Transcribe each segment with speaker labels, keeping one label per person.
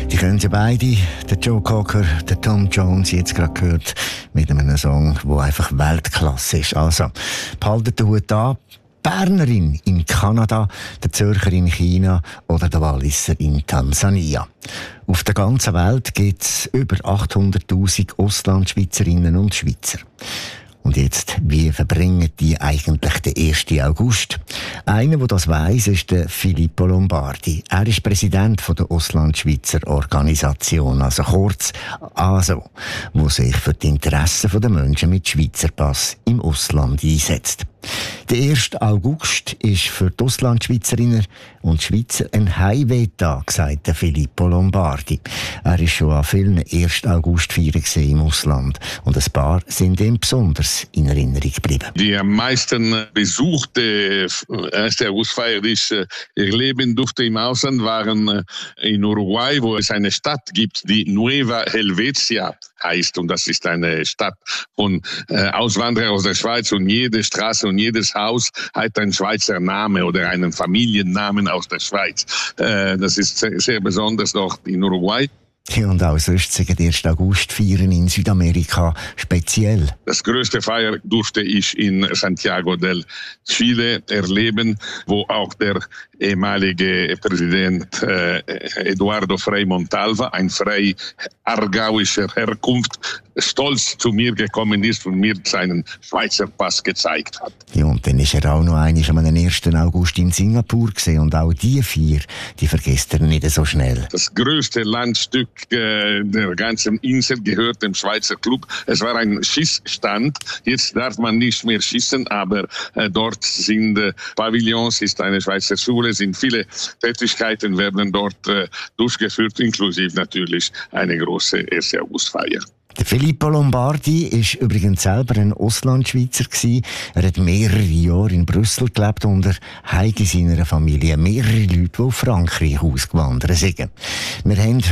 Speaker 1: Die kennen ja beide, der Joe Cocker, der Tom Jones, jetzt gerade gehört, mit einem Song, der einfach Weltklasse ist. Also, behaltet den Hut an. Bernerin in Kanada, der Zürcher in China oder der Walliser in Tansania. Auf der ganzen Welt gibt es über 800'000 Auslandschweizerinnen und Schweizer. Und jetzt, wie verbringen die eigentlich den 1. August? Einer, der das weiss, ist der Filippo Lombardi. Er ist Präsident der Auslandschweizer Organisation, also kurz ASO, wo sich für die Interessen der Menschen mit Schweizer Pass im Ausland einsetzt. Der 1. August ist für die Auslandschweizerinnen und Schweizer ein Heimwehtag, sagt der Filippo Lombardi. Er ist schon an vielen 1. August-Feiern im Ausland und ein paar sind ihm besonders in Erinnerung geblieben.
Speaker 2: Die am meisten besuchte 1. August-Feier, die ich erleben durfte im Ausland, waren in Uruguay, wo es eine Stadt gibt, die Nueva Helvetia heißt. Und das ist eine Stadt von Auswanderern aus der Schweiz. Und jede Straße und jedes Haus hat einen Schweizer Namen oder einen Familiennamen aus der Schweiz. Das ist sehr besonders dort in Uruguay.
Speaker 1: Und auch sonst sind die 1. August feiern in Südamerika speziell.
Speaker 2: Das größte Feier durfte ich in Santiago del Chile erleben, wo auch der ehemalige Präsident Eduardo Frei Montalva, ein Frei aargauischer Herkunft, stolz zu mir gekommen ist und mir seinen Schweizer Pass gezeigt hat.
Speaker 1: Ja, und dann ist er auch noch einmal am 1. August in Singapur gesehen und auch die Feier, die vergisst er nicht so schnell.
Speaker 2: Das größte Landstück der ganzen Insel gehört dem Schweizer Club. Es war ein Schießstand. Jetzt darf man nicht mehr schießen, aber dort sind Pavillons, ist eine Schweizer Schule, sind viele Tätigkeiten werden dort durchgeführt, inklusive natürlich eine große 1. Augustfeier.
Speaker 1: Der Filippo Lombardi ist übrigens selber ein Auslandschweizer gewesen. Er hat mehrere Jahre in Brüssel gelebt und er hat in seiner Familie mehrere Leute, die auf Frankreich ausgewandert sind. Wir haben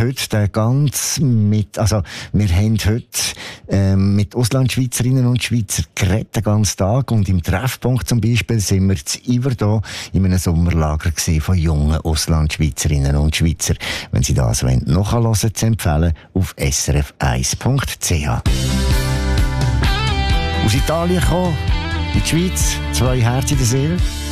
Speaker 1: heute mit Auslandschweizerinnen und Schweizer geredet, den ganzen Tag. Und im Treffpunkt zum Beispiel sind wir zu Iverdon in einem Sommerlager von jungen Auslandschweizerinnen und Schweizer. Wenn Sie das nachhören wollen, zu empfehlen auf srf1.ch. Aus Italien gekommen, in die Schweiz, 2 Herzen in der Seele.